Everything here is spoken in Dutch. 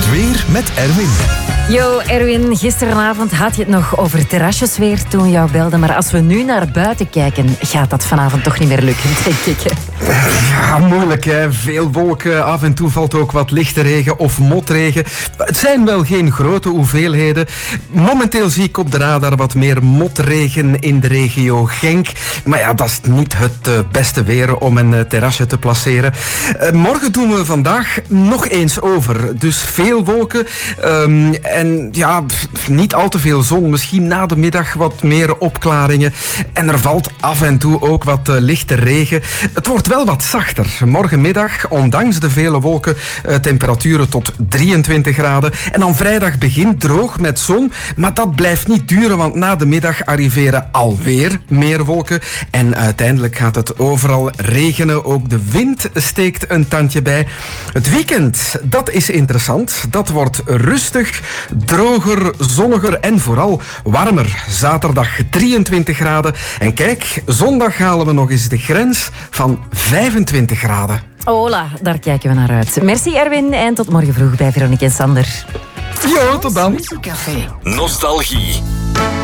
Het weer met Erwin. Yo, Erwin, gisteravond had je het nog over terrasjes weer toen jou belde. Maar als we nu naar buiten kijken, gaat dat vanavond toch niet meer lukken, denk ik. Ja, moeilijk hè. Veel wolken, af en toe valt ook wat lichte regen of motregen. Het zijn wel geen grote hoeveelheden. Momenteel zie ik op de radar wat meer motregen in de regio Genk. Maar ja, dat is niet het beste weer om een terrasje te placeren. Morgen doen we vandaag nog eens over. Dus veel wolken en ja, niet al te veel zon. Misschien na de middag wat meer opklaringen. En er valt af en toe ook wat lichte regen. Het wordt wel wat zachter. Morgenmiddag, ondanks de vele wolken, temperaturen tot 23 graden. En dan vrijdag begint droog met zon. Maar dat blijft niet duren, want na de middag arriveren alweer meer wolken. En uiteindelijk gaat het overal regenen. Ook de wind steekt een tandje bij. Het weekend, dat is interessant. Dat wordt rustig, droger, zonniger en vooral warmer. Zaterdag 23 graden. En kijk, zondag halen we nog eens de grens van 25 graden. Hola, daar kijken we naar uit. Merci Erwin en tot morgen vroeg bij Veronique en Sander. Jo, tot dan. Nostalgie.